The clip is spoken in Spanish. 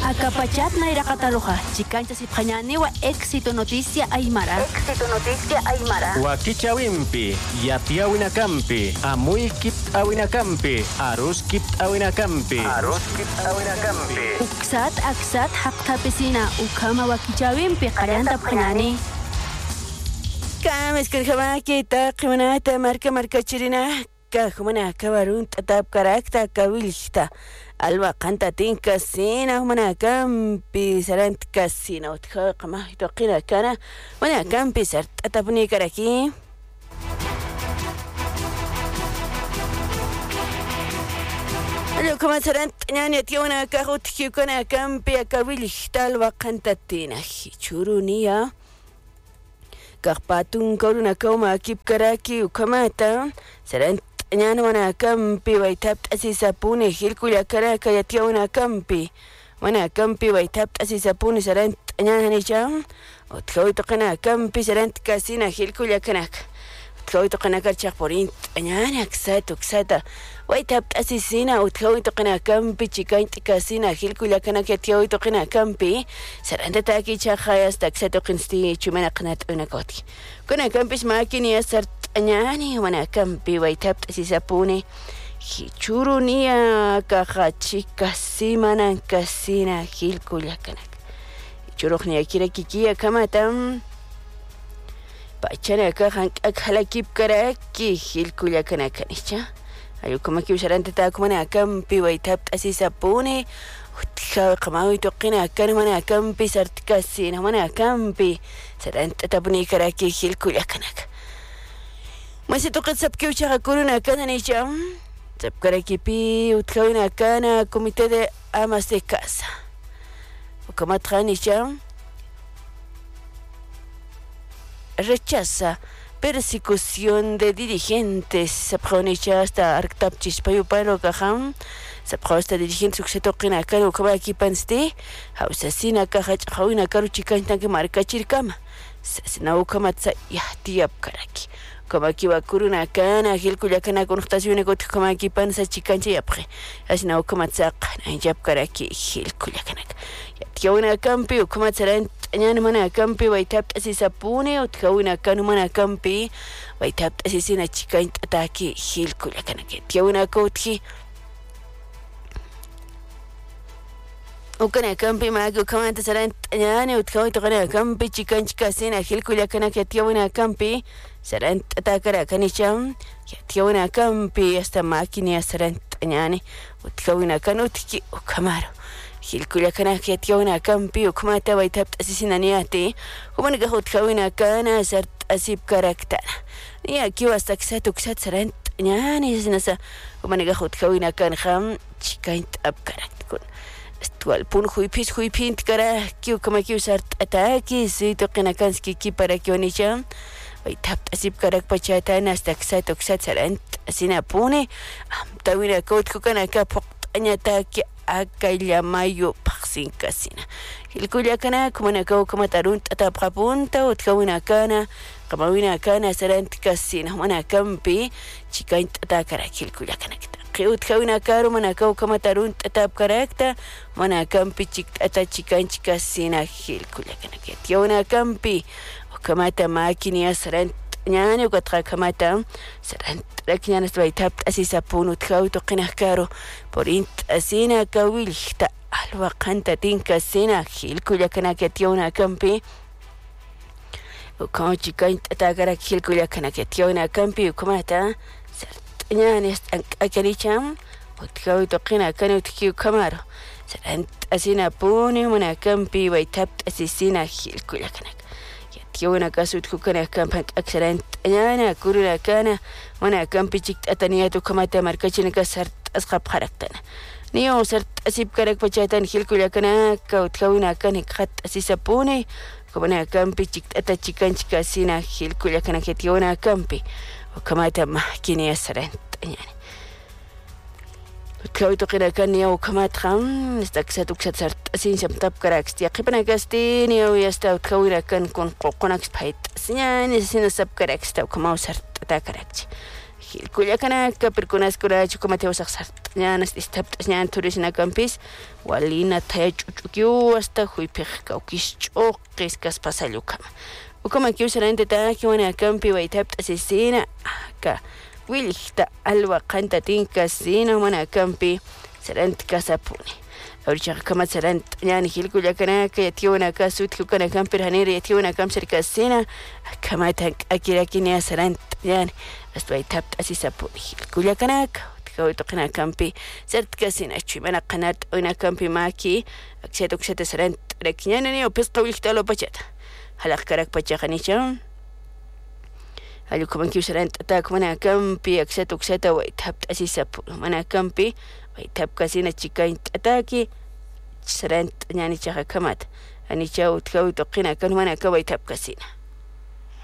Acapachat na irakataluja, chicancha sipjañaniwa éxito noticia aymara. Éxito noticia aymara. Wakichawimpi, yatiawinakampi, amuykip awinakampi, aruskip awinakampi. Aruskip awinakampi. Uksat aksat haqtapesina, ukama wakichawimpi qalanta pjañani. Kames kirjamaki taqimanata marka chirina kahumana kabarun tatap karakta kawilta alwa qanta tinka sina humana kampi sarant kasina utqa qama toqina kana mana kampi sart atapni karaki Alo kama sarant nyani tiona kahut kana kampi kawilta alwa qanta tina churuniya Karpatun koruna kauma kip karaki ukamata sarant nyana wana kampi waitap asisapuni hilkuya karaka yatia wana kampi waitap asisapuni sarant nyana nicham utkawi tokana kampi sarant kasina hilkuya kanak utkawi tokana karchak porin nyana ksata waitap asisina utkawi tokana kampi chikaint kasina hilkuya kanak yatia tokana kampi saranta taki chakayas taksato kinsti chumana qnat unakoti kuna kampis makini asart anyani wana kampi waitap asisapuni hichurunia kahachika simanan kasina hilkuya kanak hichurukhni akira kikia kamatam pachana kahan akhalakip karaki hilkuya kanak nicha ayo kamaki usaranta takumana kampi waitap asisapuni Kamawi toqina kan mana kampi sartkasina mana kampi sarant tabni karaki hilkuya kanak Masi toqat sabki uchaqa kuruna kanani cham sabkaraki pi utkawina kana comité de amas de casa ukamat khani cham rechaza persecución de dirigentes sabkhonicha hasta arktap chispayu paro kaham sabkhasta dirigentes uksetoqina kana ukamaki pansti hausasina kahach khawina karu chikantan ke markachirkama sasna ukamatsa yahtiyap karaki Kamaki wakuruna kana hilkuya kana constacione got kamaki pansa chikancha yapre asna ukamatsa qana jab karaki hilkuya kana yatiawina kampi ukamatsaran nyana mana kampi waitap asisapune utkawina kanu mana kampi waitap asisina chikanta taki hilkuya kana yatiawina kotki ukana kampi magi ukamanta saran nyane utkawi tokana kampi chikanchika sina hilkuya kana yatiawina kampi sarant atakara kanicham yatiawina kampi hasta makini sarant nyane utkawina kanutki ukamaro hilkuya kana yatiawina kampi ukamata waitap asisina niati kumaniga utkawina kana sart asib karaktana niya kiwa saksat sarant nyane sinasa kumaniga utkawina kan kham chikaint abkarakt kun Estual pun huipin kara kiu kama kiu sart ataki si toqina kanski ki para kionicha waitap asib karak pachata nasta ksat sarant asina pune tawina kot kana ka poqtanya taki akayamayo paksin kasina hilkuya kana kumana ka kumatarun tatapqa punta utkawina kana kamawina kana sarant kasina mana kampi chikaint atakara hilkuya kana utkawina karu mana ka kumatarun tatap karakta mana kampi chikanchika sina hilkuya kana yatiawina kampi ukamata makini sarant nyane ukatra kamata sarant lakinyana waitap asisapun utkawi toqina karu porint asina kawilta alwa qanta tinka sina hilkuya kana yatiawina kampi ukama chikaint atakara hilkuya kana yatiawina kampi ukamata nyane akanicham utkawi toqina kana utkiu kamaro sarant asina puni mana kampi waitap asisina hilkuya kana Yatiawina kasut kukana kampan aksaran nyana kuruna kana mana kampi chik ataniyatu kamata markachina kasart asqap kharaktana niyo sart asib karak pachatan hilkuya kana kautkawina kana khat asisapune kamana kampi chik atachikanchika sina hilkuya kana yatiawina kampi kamata mahkini asaran nyana Utkawi toqina kan niya ukamatram istaksat sart asin samtap karaks tiya qipana kasti niya uyasta utkawina kan kon qoqonax phait sinyani sina sab karaks ta ukamaw sart ta karaks Hilkullakanaka perkunas kurachu kamate wasaqsart ñanas istapt ñan turisna campis walina taychuchukyu hasta huipiq kawkis ch'uqis kaspasalluka ukama kiusarante taki wana campi waitapt asesina ka wilihta alwa qanta tinka sina wana campi sarant kasapuni ahorita kama sarant yani hilkullakanaka yatiwana kasut kana campi hanere yatiwana kamsar kasina kama tank akirakini sarant yani hasta waitapt asisapuni hilkullakanaka kawitokina campi sart kasina chimana qanat una campi maki aksetok sarant rakinyana ni opesqa wilihta lo pachata halaq karak pachaqanicha Alukuman kiusarant atak mana campi aksetok seta waitapt asisapu mana campi waitap kasina chikain ataki sarant yani chaha kamat ani chau tkawito qina kan mana ka waitap kasina